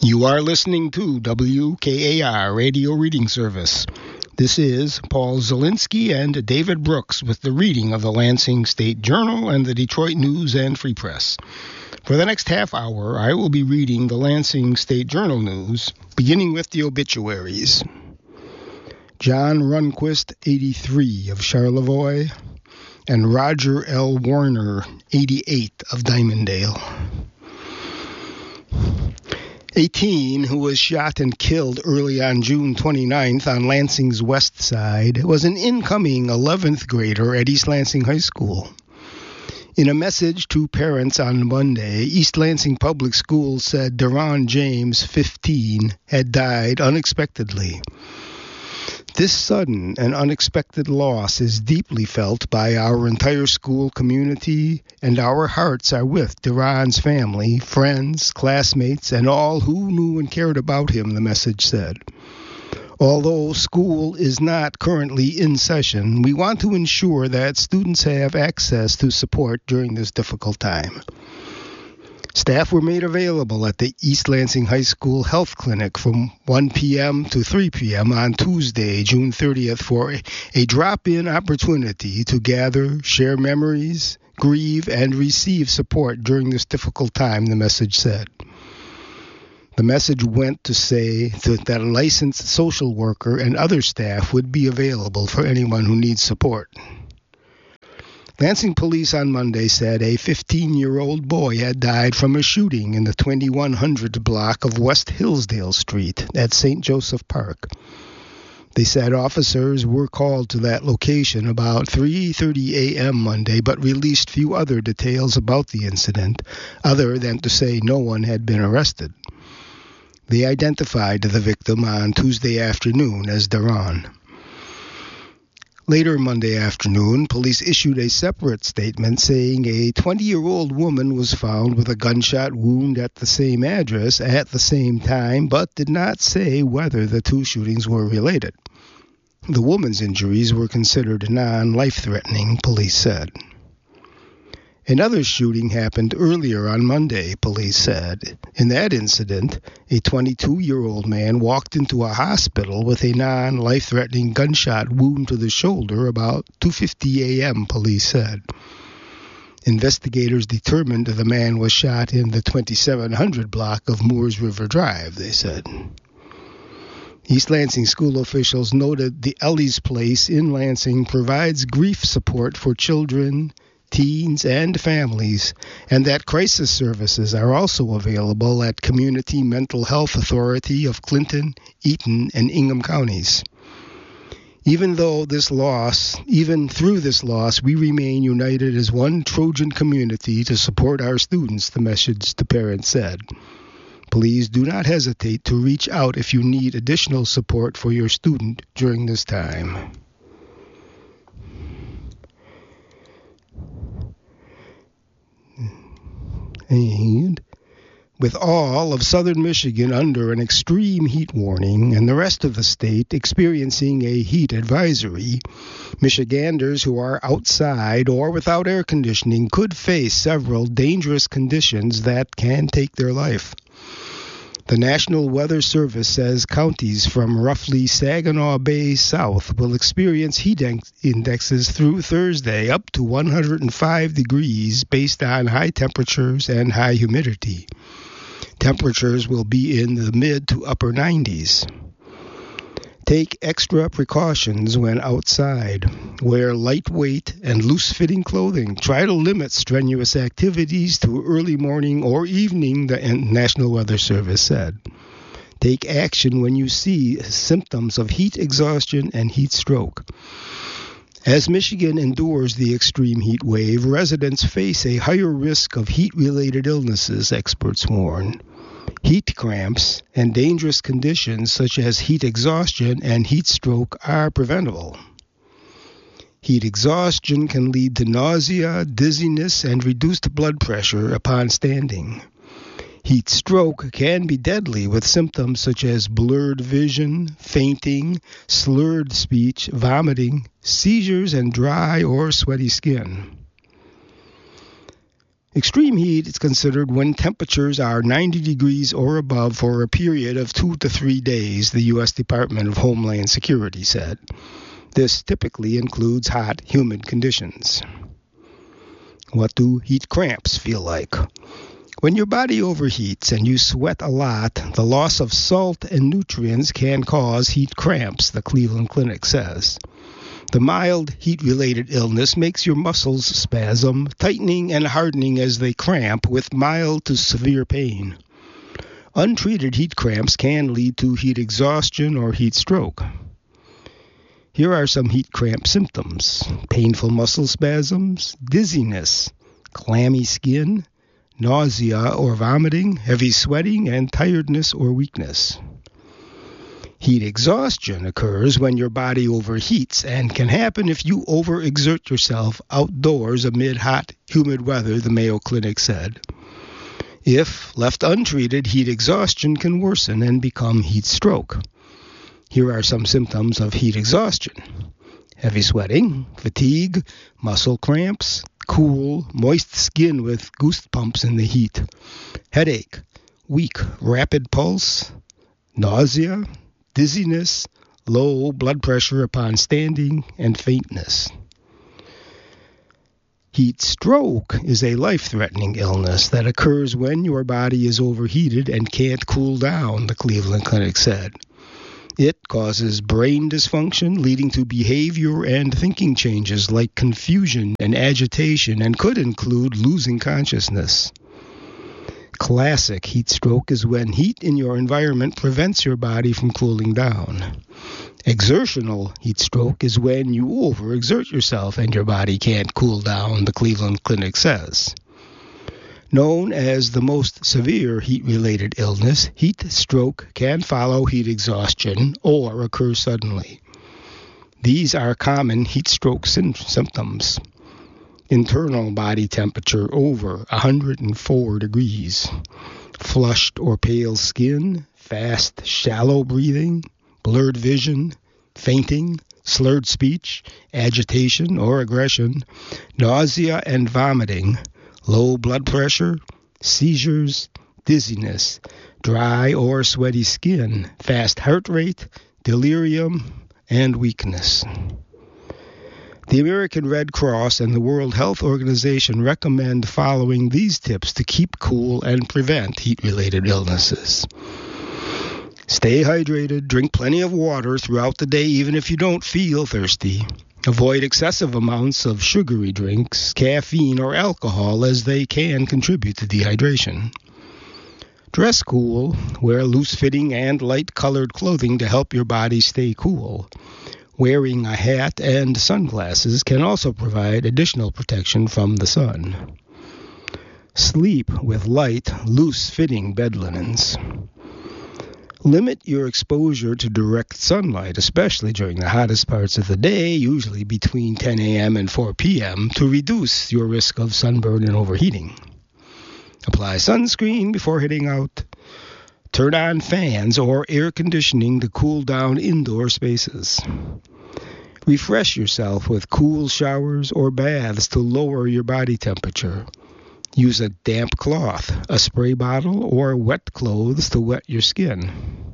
You are listening to WKAR Radio Reading Service. This is Paul Zielinski and David Brooks with the reading of the Lansing State Journal and the Detroit News and Free Press. For the next half hour, I will be reading the Lansing State Journal news, beginning with the obituaries. John Runquist, 83, of Charlevoix, and Roger L. Warner, 88, of Dimondale. 18, who was shot and killed early on June 29th on Lansing's west side, was an incoming 11th grader at East Lansing High School. In a message to parents on Monday, East Lansing Public Schools said Deron James, 15, had died unexpectedly. This sudden and unexpected loss is deeply felt by our entire school community, and our hearts are with Deron's family, friends, classmates, and all who knew and cared about him, the message said. Although school is not currently in session, we want to ensure that students have access to support during this difficult time. Staff were made available at the East Lansing High School Health Clinic from 1 p.m. to 3 p.m. on Tuesday, June 30th, for a drop-in opportunity to gather, share memories, grieve, and receive support during this difficult time, the message said. The message went to say that a licensed social worker and other staff would be available for anyone who needs support. Lansing police on Monday said a 15-year-old boy had died from a shooting in the 2100 block of West Hillsdale Street at St. Joseph Park. They said officers were called to that location about 3:30 a.m. Monday, but released few other details about the incident, other than to say no one had been arrested. They identified the victim on Tuesday afternoon as Deron. Later Monday afternoon, police issued a separate statement saying a 20-year-old woman was found with a gunshot wound at the same address at the same time, but did not say whether the two shootings were related. The woman's injuries were considered non-life-threatening, police said. Another shooting happened earlier on Monday, police said. In that incident, a 22-year-old man walked into a hospital with a non-life-threatening gunshot wound to the shoulder about 2:50 a.m., police said. Investigators determined the man was shot in the 2700 block of Moores River Drive, they said. East Lansing school officials noted the Ellie's Place in Lansing provides grief support for children, teens, and families, and that crisis services are also available at Community Mental Health Authority of Clinton, Eaton, and Ingham counties. Even through this loss, we remain united as one Trojan community to support our students, the message to parents said. Please do not hesitate to reach out if you need additional support for your student during this time. And with all of southern Michigan under an extreme heat warning and the rest of the state experiencing a heat advisory, Michiganders who are outside or without air conditioning could face several dangerous conditions that can take their life. The National Weather Service says counties from roughly Saginaw Bay south will experience heat indexes through Thursday up to 105 degrees based on high temperatures and high humidity. Temperatures will be in the mid to upper 90s. Take extra precautions when outside. Wear lightweight and loose-fitting clothing. Try to limit strenuous activities to early morning or evening, the National Weather Service said. Take action when you see symptoms of heat exhaustion and heat stroke. As Michigan endures the extreme heat wave, residents face a higher risk of heat-related illnesses, experts warn. Heat cramps and dangerous conditions such as heat exhaustion and heat stroke are preventable. Heat exhaustion can lead to nausea, dizziness, and reduced blood pressure upon standing. Heat stroke can be deadly with symptoms such as blurred vision, fainting, slurred speech, vomiting, seizures, and dry or sweaty skin. Extreme heat is considered when temperatures are 90 degrees or above for a period of 2 to 3 days, the U.S. Department of Homeland Security said. This typically includes hot, humid conditions. What do heat cramps feel like? When your body overheats and you sweat a lot, the loss of salt and nutrients can cause heat cramps, the Cleveland Clinic says. The mild heat-related illness makes your muscles spasm, tightening and hardening as they cramp with mild to severe pain. Untreated heat cramps can lead to heat exhaustion or heat stroke. Here are some heat cramp symptoms: painful muscle spasms, dizziness, clammy skin, nausea or vomiting, heavy sweating, and tiredness or weakness. Heat exhaustion occurs when your body overheats and can happen if you overexert yourself outdoors amid hot, humid weather, the Mayo Clinic said. If left untreated, heat exhaustion can worsen and become heat stroke. Here are some symptoms of heat exhaustion: heavy sweating, fatigue, muscle cramps, cool, moist skin with goosebumps in the heat, headache, weak, rapid pulse, nausea, dizziness, low blood pressure upon standing, and faintness. Heat stroke is a life-threatening illness that occurs when your body is overheated and can't cool down, the Cleveland Clinic said. It causes brain dysfunction, leading to behavior and thinking changes like confusion and agitation, and could include losing consciousness. Classic heat stroke is when heat in your environment prevents your body from cooling down. Exertional heat stroke is when you overexert yourself and your body can't cool down, the Cleveland Clinic says. Known as the most severe heat-related illness, heat stroke can follow heat exhaustion or occur suddenly. These are common heat stroke symptoms: internal body temperature over 104 degrees, flushed or pale skin, fast, shallow breathing, blurred vision, fainting, slurred speech, agitation or aggression, nausea and vomiting, low blood pressure, seizures, dizziness, dry or sweaty skin, fast heart rate, delirium, and weakness. The American Red Cross and the World Health Organization recommend following these tips to keep cool and prevent heat-related illnesses. Stay hydrated, drink plenty of water throughout the day even if you don't feel thirsty. Avoid excessive amounts of sugary drinks, caffeine, or alcohol as they can contribute to dehydration. Dress cool, wear loose-fitting and light-colored clothing to help your body stay cool. Wearing a hat and sunglasses can also provide additional protection from the sun. Sleep with light, loose-fitting bed linens. Limit your exposure to direct sunlight, especially during the hottest parts of the day, usually between 10 a.m. and 4 p.m., to reduce your risk of sunburn and overheating. Apply sunscreen before heading out. Turn on fans or air conditioning to cool down indoor spaces. Refresh yourself with cool showers or baths to lower your body temperature. Use a damp cloth, a spray bottle, or wet clothes to wet your skin.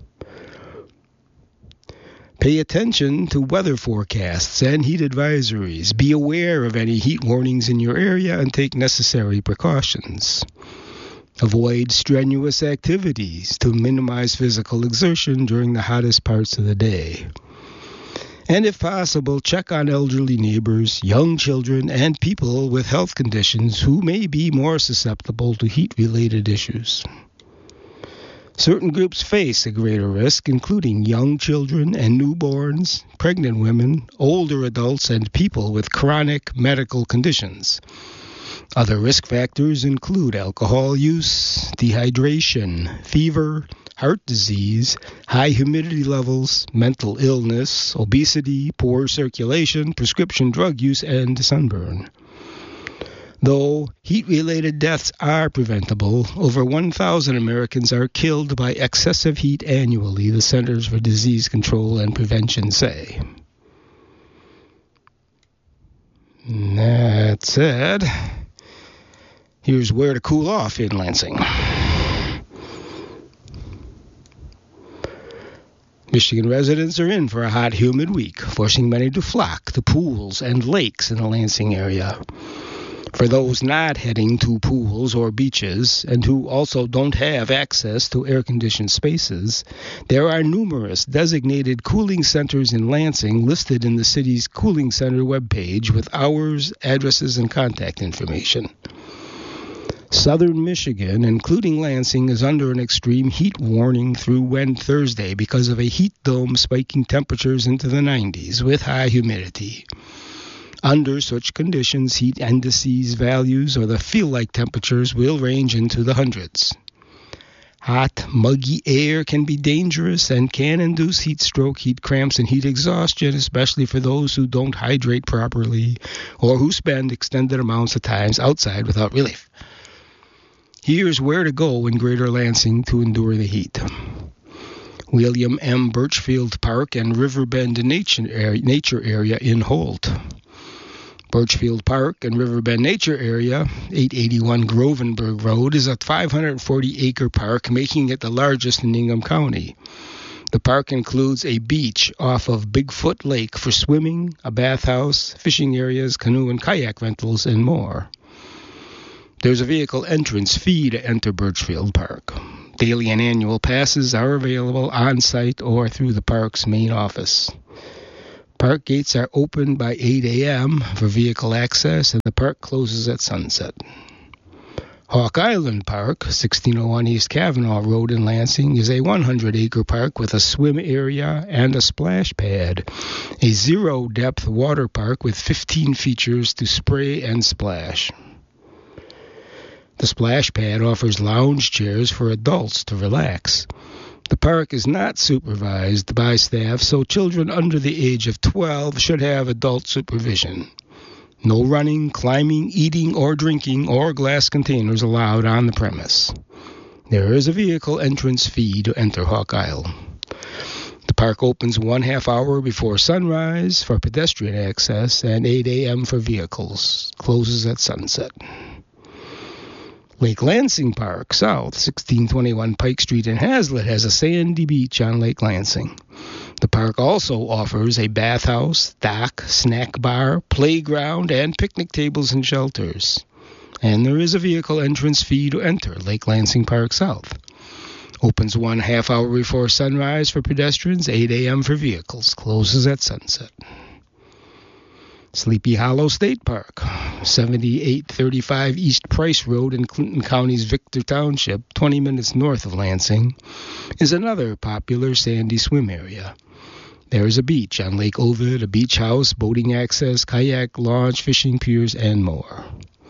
Pay attention to weather forecasts and heat advisories. Be aware of any heat warnings in your area and take necessary precautions. Avoid strenuous activities to minimize physical exertion during the hottest parts of the day. And if possible, check on elderly neighbors, young children, and people with health conditions who may be more susceptible to heat-related issues. Certain groups face a greater risk, including young children and newborns, pregnant women, older adults, and people with chronic medical conditions. Other risk factors include alcohol use, dehydration, fever, heart disease, high humidity levels, mental illness, obesity, poor circulation, prescription drug use, and sunburn. Though heat-related deaths are preventable, over 1,000 Americans are killed by excessive heat annually, the Centers for Disease Control and Prevention say. That said, Here's where to cool off in Lansing. Michigan residents are in for a hot, humid week, forcing many to flock to pools and lakes in the Lansing area. For those not heading to pools or beaches and who also don't have access to air-conditioned spaces, there are numerous designated cooling centers in Lansing listed in the city's Cooling Center webpage with hours, addresses, and contact information. Southern Michigan, including Lansing, is under an extreme heat warning through Thursday because of a heat dome spiking temperatures into the 90s with high humidity. Under such conditions, heat indices values or the feel-like temperatures will range into the hundreds. Hot, muggy air can be dangerous and can induce heat stroke, heat cramps, and heat exhaustion, especially for those who don't hydrate properly or who spend extended amounts of time outside without relief. Here's where to go in Greater Lansing to endure the heat. William M. Birchfield Park and Riverbend Nature Area in Holt. Birchfield Park and Riverbend Nature Area, 881 Grovenberg Road, is a 540-acre park, making it the largest in Ingham County. The park includes a beach off of Bigfoot Lake for swimming, a bathhouse, fishing areas, canoe and kayak rentals, and more. There's a vehicle entrance fee to enter Birchfield Park. Daily and annual passes are available on-site or through the park's main office. Park gates are open by 8 a.m. for vehicle access, and the park closes at sunset. Hawk Island Park, 1601 East Kavanaugh Road in Lansing, is a 100-acre park with a swim area and a splash pad. A zero-depth water park with 15 features to spray and splash. The splash pad offers lounge chairs for adults to relax. The park is not supervised by staff, so children under the age of 12 should have adult supervision. No running, climbing, eating, or drinking, or glass containers allowed on the premise. There is a vehicle entrance fee to enter Hawk Isle. The park opens 1/2 hour before sunrise for pedestrian access and 8 a.m. for vehicles. Closes at sunset. Lake Lansing Park, South, 1621 Pike Street in Hazlet, has a sandy beach on Lake Lansing. The park also offers a bathhouse, dock, snack bar, playground, and picnic tables and shelters. And there is a vehicle entrance fee to enter Lake Lansing Park South. Opens 1/2 hour before sunrise for pedestrians, 8 a.m. for vehicles. Closes at sunset. Sleepy Hollow State Park, 7835 East Price Road in Clinton County's Victor Township, 20 minutes north of Lansing, is another popular sandy swim area. There is a beach on Lake Ovid, a beach house, boating access, kayak launch, fishing piers, and more.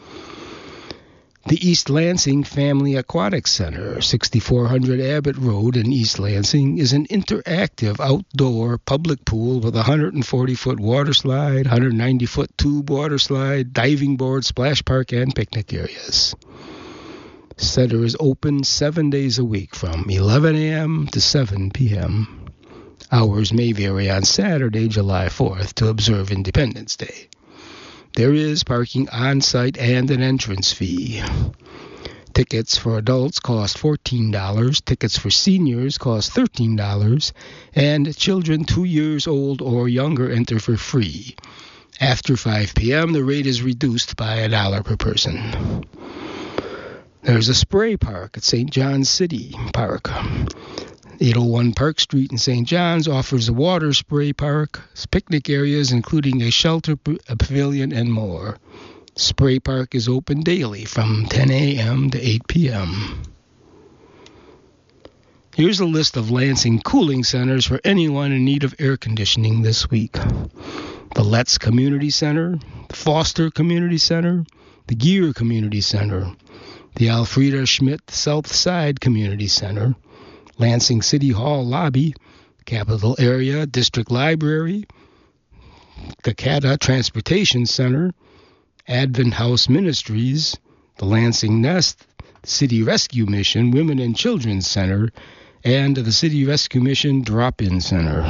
The East Lansing Family Aquatic Center, 6400 Abbott Road in East Lansing, is an interactive outdoor public pool with a 140-foot water slide, 190-foot tube water slide, diving board, splash park, and picnic areas. The center is open 7 days a week from 11 a.m. to 7 p.m. Hours may vary on Saturday, July 4th, to observe Independence Day. There is parking on-site and an entrance fee. Tickets for adults cost $14, tickets for seniors cost $13, and children 2 years old or younger enter for free. After 5 p.m., the rate is reduced by $1 per person. There's a spray park at St. John's City Park. 801 Park Street in St. John's offers a water spray park, picnic areas including a shelter, a pavilion, and more. Spray Park is open daily from 10 a.m. to 8 p.m. Here's a list of Lansing cooling centers for anyone in need of air conditioning this week. The Letts Community Center, the Foster Community Center, the Gear Community Center, the Alfreda Schmidt South Side Community Center, Lansing City Hall Lobby, Capitol Area District Library, the CATA Transportation Center, Advent House Ministries, the Lansing Nest, the City Rescue Mission Women and Children's Center, and the City Rescue Mission Drop-In Center.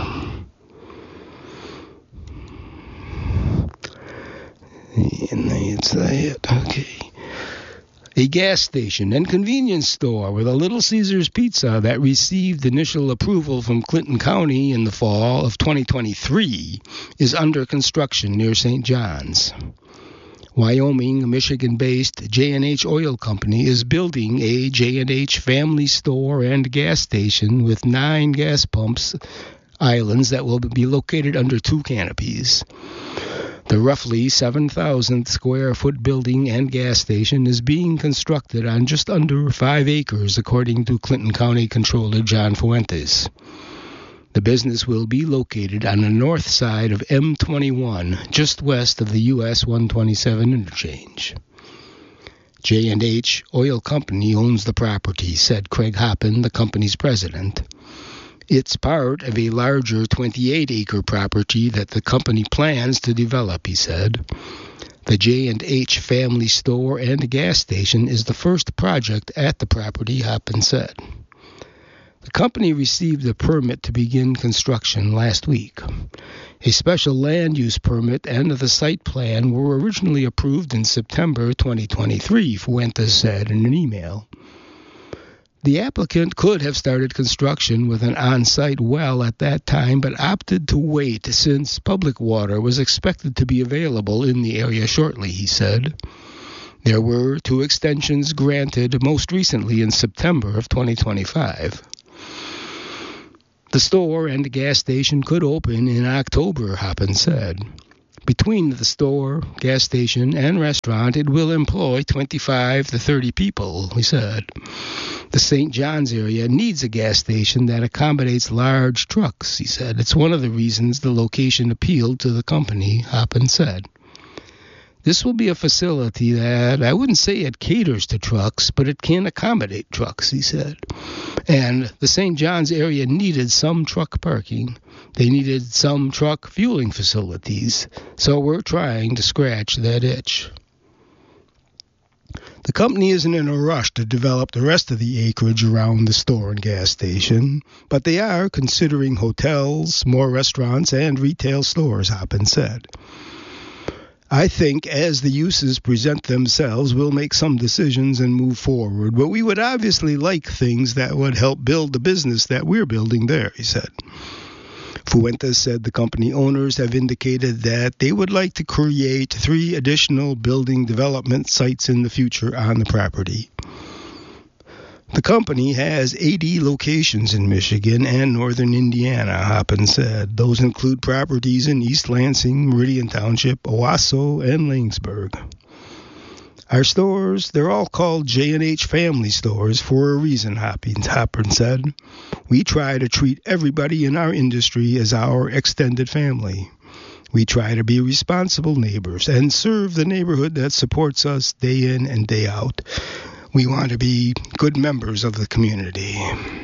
And that's it. Okay. A gas station and convenience store with a Little Caesars Pizza that received initial approval from Clinton County in the fall of 2023 is under construction near St. John's. Wyoming, Michigan-based J&H Oil Company is building a J&H family store and gas station with 9 gas pumps islands that will be located under 2 canopies. The roughly 7,000 square foot building and gas station is being constructed on just under 5 acres, according to Clinton County Controller John Fuentes. The business will be located on the north side of M21, just west of the US 127 interchange. J&H Oil Company owns the property, said Craig Hoppin, the company's president. It's part of a larger 28-acre property that the company plans to develop, he said. The J&H family store and gas station is the first project at the property, Hoppin said. The company received a permit to begin construction last week. A special land use permit and the site plan were originally approved in September 2023, Fuentes said in an email. The applicant could have started construction with an on-site well at that time, but opted to wait since public water was expected to be available in the area shortly, he said. There were 2 extensions granted, most recently in September of 2025. The store and gas station could open in October, Hoppin said. Between the store, gas station, and restaurant, it will employ 25 to 30 people, he said. The St. John's area needs a gas station that accommodates large trucks, he said. It's one of the reasons the location appealed to the company, Hoppin said. This will be a facility that, I wouldn't say it caters to trucks, but it can accommodate trucks, he said. And the St. John's area needed some truck parking. They needed some truck fueling facilities. So we're trying to scratch that itch. The company isn't in a rush to develop the rest of the acreage around the store and gas station, but they are considering hotels, more restaurants, and retail stores, Hoppin said. I think as the uses present themselves, we'll make some decisions and move forward, but we would obviously like things that would help build the business that we're building there, he said. Fuentes said the company owners have indicated that they would like to create 3 additional building development sites in the future on the property. The company has 80 locations in Michigan and northern Indiana, Hoppin said. Those include properties in East Lansing, Meridian Township, Owasso, and Langsburg. Our stores, they're all called J&H family stores for a reason, Hoppin said. We try to treat everybody in our industry as our extended family. We try to be responsible neighbors and serve the neighborhood that supports us day in and day out. We want to be good members of the community.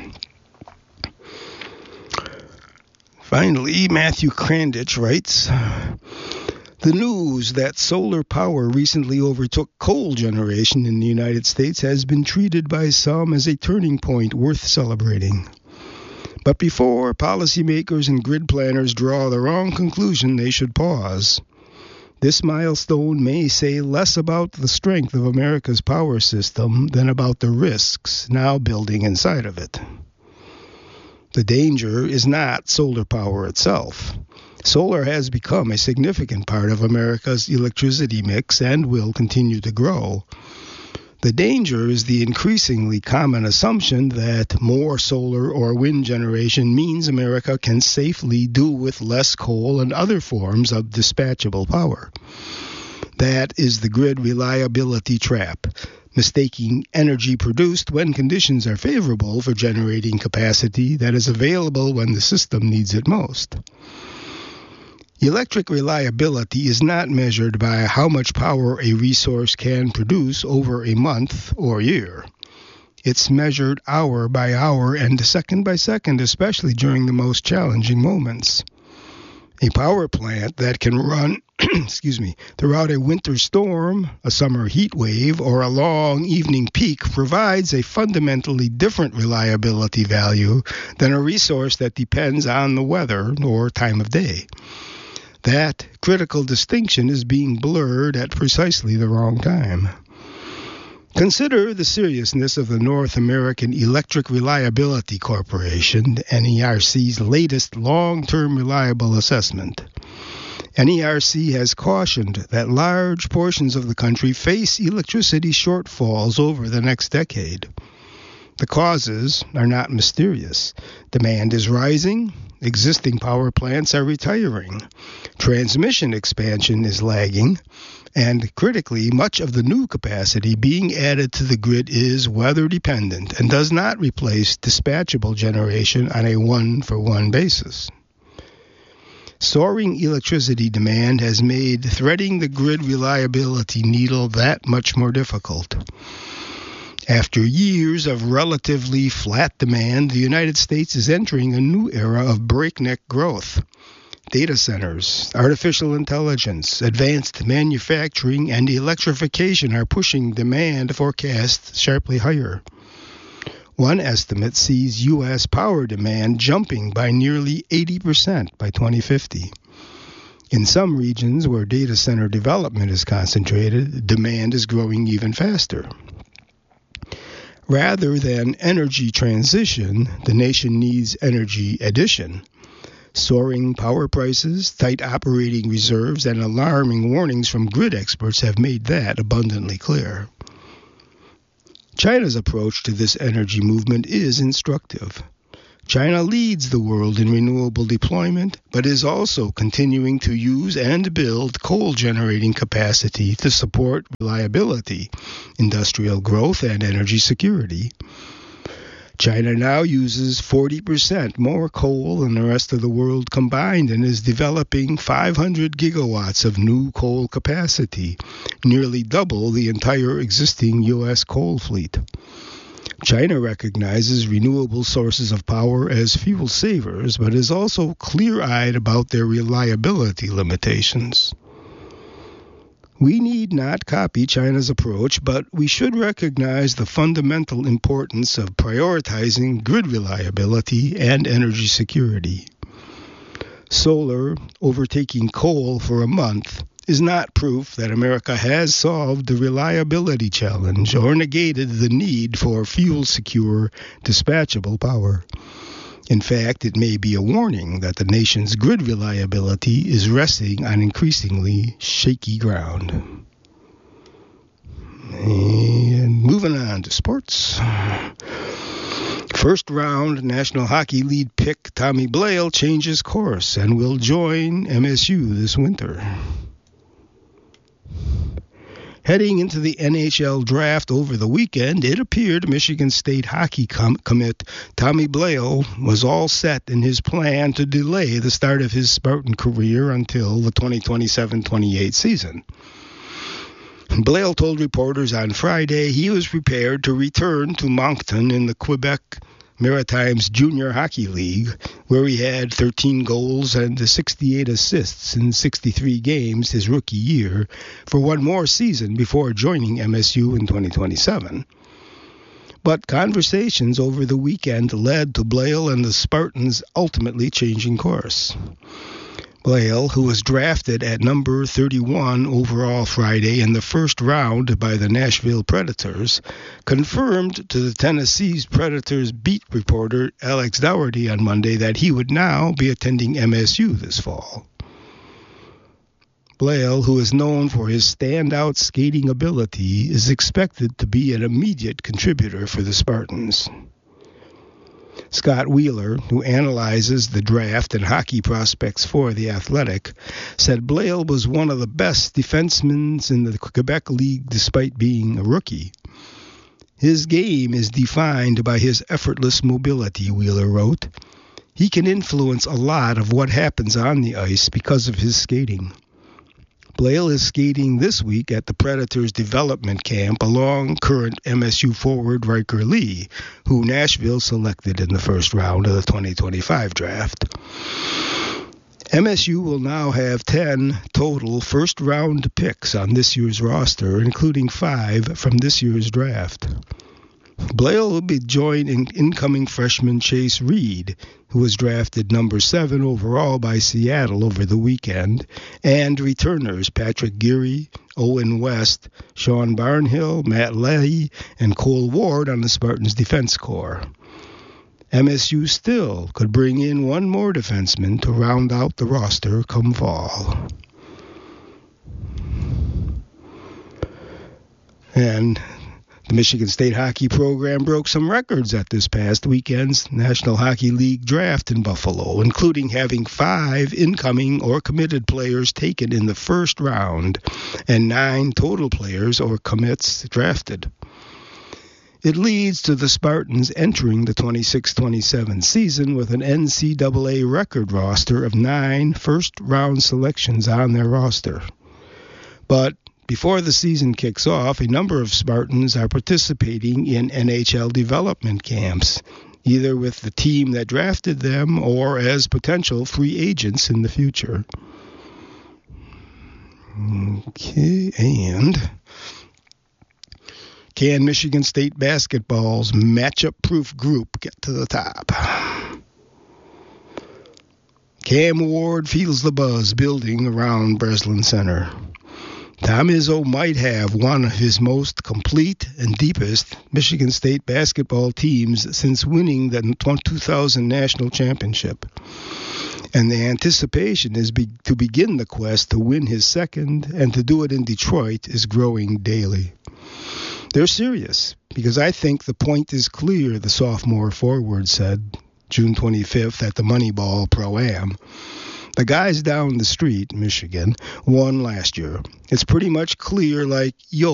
Finally, Matthew Krandich writes, the news that solar power recently overtook coal generation in the United States has been treated by some as a turning point worth celebrating. But before policymakers and grid planners draw the wrong conclusion, they should pause. This milestone may say less about the strength of America's power system than about the risks now building inside of it. The danger is not solar power itself. Solar has become a significant part of America's electricity mix and will continue to grow. The danger is the increasingly common assumption that more solar or wind generation means America can safely do with less coal and other forms of dispatchable power. That is the grid reliability trap, mistaking energy produced when conditions are favorable for generating capacity that is available when the system needs it most. Electric reliability is not measured by how much power a resource can produce over a month or year. It's measured hour by hour and second by second, especially during the most challenging moments. A power plant that can run throughout a winter storm, a summer heat wave, or a long evening peak provides a fundamentally different reliability value than a resource that depends on the weather or time of day. That critical distinction is being blurred at precisely the wrong time. Consider the seriousness of the North American Electric Reliability Corporation, NERC's latest long-term reliable assessment. NERC has cautioned that large portions of the country face electricity shortfalls over the next decade. The causes are not mysterious. Demand is rising, existing power plants are retiring, transmission expansion is lagging, and critically, much of the new capacity being added to the grid is weather-dependent and does not replace dispatchable generation on a one-for-one basis. Soaring electricity demand has made threading the grid reliability needle that much more difficult. After years of relatively flat demand, the United States is entering a new era of breakneck growth. Data centers, artificial intelligence, advanced manufacturing, and electrification are pushing demand forecasts sharply higher. One estimate sees U.S. power demand jumping by nearly 80% by 2050. In some regions where data center development is concentrated, demand is growing even faster. Rather than energy transition, the nation needs energy addition. Soaring power prices, tight operating reserves, and alarming warnings from grid experts have made that abundantly clear. China's approach to this energy movement is instructive. China leads the world in renewable deployment, but is also continuing to use and build coal-generating capacity to support reliability, industrial growth, and energy security. China now uses 40% more coal than the rest of the world combined and is developing 500 gigawatts of new coal capacity, nearly double the entire existing U.S. coal fleet. China recognizes renewable sources of power as fuel savers, but is also clear-eyed about their reliability limitations. We need not copy China's approach, but we should recognize the fundamental importance of prioritizing grid reliability and energy security. Solar overtaking coal for a month is not proof that America has solved the reliability challenge or negated the need for fuel-secure, dispatchable power. In fact, it may be a warning that the nation's grid reliability is resting on increasingly shaky ground. And moving on to sports. First round National Hockey League pick Tommy Blale changes course and will join MSU this winter. Heading into the NHL draft over the weekend, it appeared Michigan State hockey commit Tommy Blale was all set in his plan to delay the start of his Spartan career until the 2027-28 season. Blale told reporters on Friday he was prepared to return to Moncton in the Quebec Maritimes Junior Hockey League, where he had 13 goals and 68 assists in 63 games his rookie year, for one more season before joining MSU in 2027. But conversations over the weekend led to Blale and the Spartans ultimately changing course. Blale, who was drafted at number 31 overall Friday in the first round by the Nashville Predators, confirmed to the Tennessee Predators beat reporter Alex Dougherty on Monday that he would now be attending MSU this fall. Blale, who is known for his standout skating ability, is expected to be an immediate contributor for the Spartans. Scott Wheeler, who analyzes the draft and hockey prospects for The Athletic, said Blale was one of the best defensemen in the Quebec League despite being a rookie. His game is defined by his effortless mobility, Wheeler wrote. He can influence a lot of what happens on the ice because of his skating. Blale is skating this week at the Predators development camp along current MSU forward Riker Lee, who Nashville selected in the first round of the 2025 draft. MSU will now have 10 total first-round picks on this year's roster, including 5 from this year's draft. Blale will be joining incoming freshman Chase Reed, who was drafted number 7 overall by Seattle over the weekend, and returners Patrick Geary, Owen West, Sean Barnhill, Matt Leahy, and Cole Ward on the Spartans defense corps. MSU still could bring in one more defenseman to round out the roster come fall. And the Michigan State hockey program broke some records at this past weekend's National Hockey League draft in Buffalo, including having 5 incoming or committed players taken in the first round and 9 total players or commits drafted. It leads to the Spartans entering the 26-27 season with an NCAA record roster of 9 first-round selections on their roster. But before the season kicks off, a number of Spartans are participating in NHL development camps, either with the team that drafted them or as potential free agents in the future. Okay, and can Michigan State basketball's matchup-proof group get to the top? Cam Ward feels the buzz building around Breslin Center. Tom Izzo might have one of his most complete and deepest Michigan State basketball teams since winning the 2000 national championship. And the anticipation is to begin the quest to win his second, and to do it in Detroit is growing daily. They're serious, because I think the point is clear, the sophomore forward said June 25th at the Moneyball Pro-Am. The guys down the street, Michigan, won last year. It's pretty much clear, like, yo,